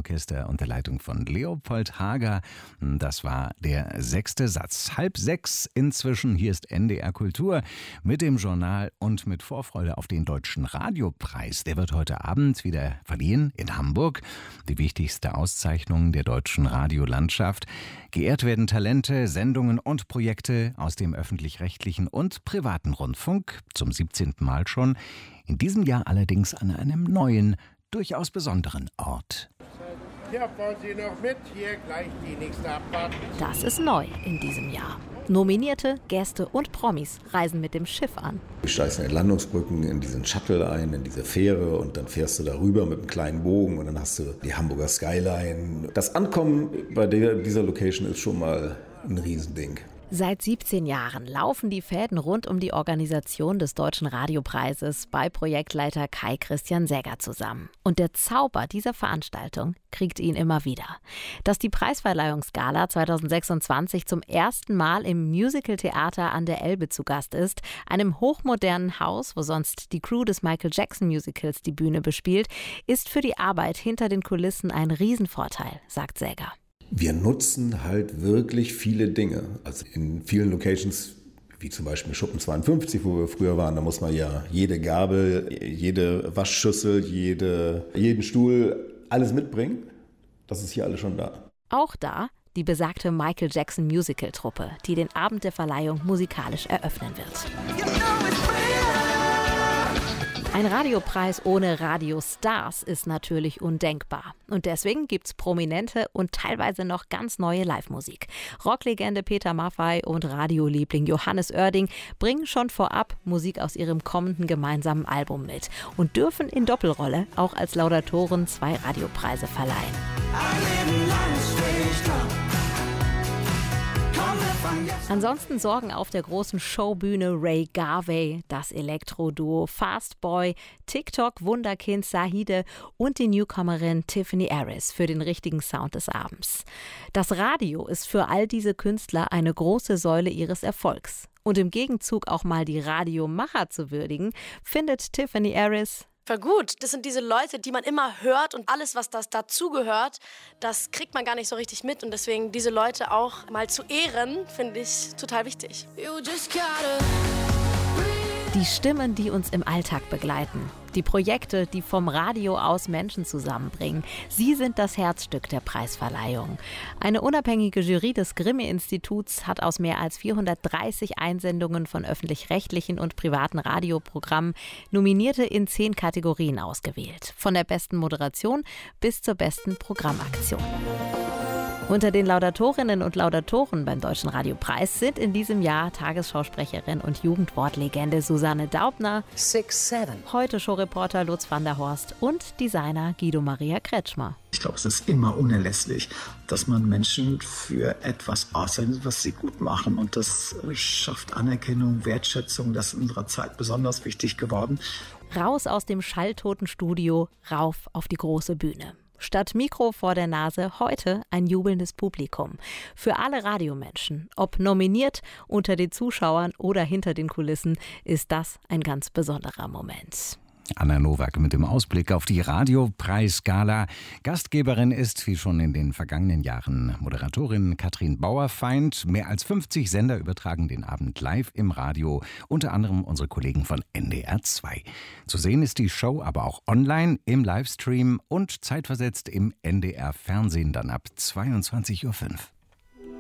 Symphonieorchester unter Leitung von Leopold Hager. Das war der 6. Satz. 5:30 inzwischen. Hier ist NDR Kultur mit dem Journal und mit Vorfreude auf den Deutschen Radiopreis. Der wird heute Abend wieder verliehen in Hamburg. Die wichtigste Auszeichnung der deutschen Radiolandschaft. Geehrt werden Talente, Sendungen und Projekte aus dem öffentlich-rechtlichen und privaten Rundfunk. Zum 17. Mal schon. In diesem Jahr allerdings an einem neuen, durchaus besonderen Ort. Ja, fahren Sie noch mit? Hier gleich die nächste Abfahrt. Das ist neu in diesem Jahr. Nominierte, Gäste und Promis reisen mit dem Schiff an. Du steigst in den Landungsbrücken in diesen Shuttle ein, in diese Fähre und dann fährst du da rüber mit einem kleinen Bogen und dann hast du die Hamburger Skyline. Das Ankommen bei dieser Location ist schon mal ein Riesending. Seit 17 Jahren laufen die Fäden rund um die Organisation des Deutschen Radiopreises bei Projektleiter Kai Christian Säger zusammen. Und der Zauber dieser Veranstaltung kriegt ihn immer wieder. Dass die Preisverleihungsgala 2026 zum ersten Mal im Musical-Theater an der Elbe zu Gast ist, einem hochmodernen Haus, wo sonst die Crew des Michael Jackson Musicals die Bühne bespielt, ist für die Arbeit hinter den Kulissen ein Riesenvorteil, sagt Säger. Wir nutzen halt wirklich viele Dinge. Also in vielen Locations, wie zum Beispiel Schuppen 52, wo wir früher waren, da muss man ja jede Gabel, jede Waschschüssel, jeden Stuhl, alles mitbringen. Das ist hier alles schon da. Auch da die besagte Michael Jackson Musical-Truppe, die den Abend der Verleihung musikalisch eröffnen wird. Ein Radiopreis ohne Radiostars ist natürlich undenkbar. Und deswegen gibt's prominente und teilweise noch ganz neue Live-Musik. Rocklegende Peter Maffay und Radioliebling Johannes Oerding bringen schon vorab Musik aus ihrem kommenden gemeinsamen Album mit und dürfen in Doppelrolle auch als Laudatoren 2 Radiopreise verleihen. Ansonsten sorgen auf der großen Showbühne Ray Garvey, das Elektro-Duo Fastboy, TikTok-Wunderkind Sahide und die Newcomerin Tiffany Harris für den richtigen Sound des Abends. Das Radio ist für all diese Künstler eine große Säule ihres Erfolgs. Und im Gegenzug auch mal die Radiomacher zu würdigen, findet Tiffany Harris: Voll gut. Das sind diese Leute, die man immer hört und alles, was das dazugehört, das kriegt man gar nicht so richtig mit. Und deswegen diese Leute auch mal zu ehren, finde ich total wichtig. Die Stimmen, die uns im Alltag begleiten. Die Projekte, die vom Radio aus Menschen zusammenbringen. Sie sind das Herzstück der Preisverleihung. Eine unabhängige Jury des Grimme-Instituts hat aus mehr als 430 Einsendungen von öffentlich-rechtlichen und privaten Radioprogrammen Nominierte in 10 Kategorien ausgewählt. Von der besten Moderation bis zur besten Programmaktion. Unter den Laudatorinnen und Laudatoren beim Deutschen Radiopreis sind in diesem Jahr Tagesschausprecherin und Jugendwortlegende Susanne Daubner, 6-7. Heute-Show-Reporter Lutz van der Horst und Designer Guido Maria Kretschmer. Ich glaube, es ist immer unerlässlich, dass man Menschen für etwas auszeichnet, was sie gut machen. Und das schafft Anerkennung, Wertschätzung. Das ist in unserer Zeit besonders wichtig geworden. Raus aus dem schalltoten Studio, rauf auf die große Bühne. Statt Mikro vor der Nase heute ein jubelndes Publikum. Für alle Radiomenschen, ob nominiert, unter den Zuschauern oder hinter den Kulissen, ist das ein ganz besonderer Moment. Anna Nowak mit dem Ausblick auf die Radiopreisgala. Gastgeberin ist, wie schon in den vergangenen Jahren, Moderatorin Katrin Bauerfeind. Mehr als 50 Sender übertragen den Abend live im Radio, unter anderem unsere Kollegen von NDR 2. Zu sehen ist die Show aber auch online, im Livestream und zeitversetzt im NDR Fernsehen dann ab 22:05 Uhr.